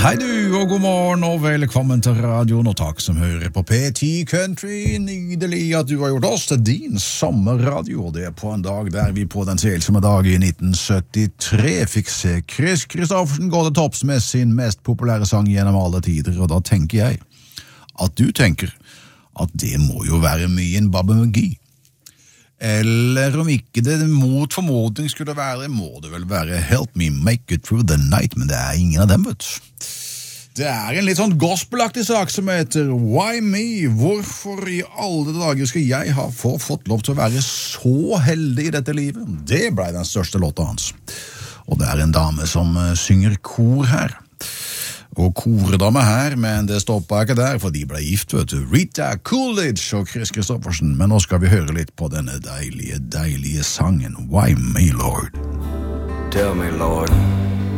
Hei du, og god morgen, og velkommen til radioen, og takk som hører på P10 Country. Nydelig at du har gjort oss til din sommerradio, og det på en dag der vi på den selsomme dag i 1973 fikk se Chris Kristoffersen gå til topps med sin mest populære sang gjennom alle tider, og da tenker jeg at du tenker at det må jo være mye en Baba McGee. Eller om ikke det mot formodning skulle være, må det vel være Help Me Make It Through the Night, men det er ingen av dem, vet du. Det er en litt sånn gospelaktig sak som heter Why Me? Hvorfor i alle dager skal jeg ha fått lov til å være så heldig i dette livet? Det ble den største låta hans. Og det er en dame som synger kor her. Og koredame her, men det stoppet ikke der, for de ble gift, vet du. Rita Coolidge og Chris Kristoffersen. Men nå skal vi høre litt på denne deilige sangen Why Me, Lord? Tell me, Lord,